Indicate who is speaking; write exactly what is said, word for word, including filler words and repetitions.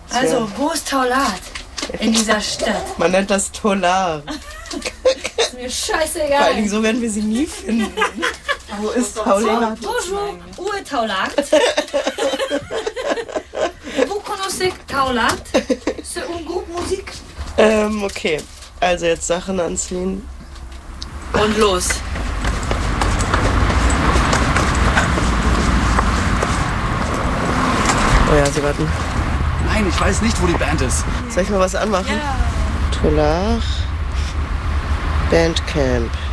Speaker 1: Also, wo ist Taulat in dieser Stadt?
Speaker 2: Man nennt das Tolar.
Speaker 1: Ist mir scheißegal.
Speaker 2: Vor allen Dingen, so werden wir sie nie finden. Wo ist Taulat?
Speaker 1: Bonjour, où est Taulat? Vous connaissez Taulat? C'est un groupe musique.
Speaker 2: Ähm, okay. Also jetzt Sachen anziehen.
Speaker 1: Und los.
Speaker 2: Oh ja, sie warten.
Speaker 3: Nein, ich weiß nicht, wo die Band ist.
Speaker 2: Soll ich mal was anmachen?
Speaker 1: Ja.
Speaker 2: Tolar Bandcamp.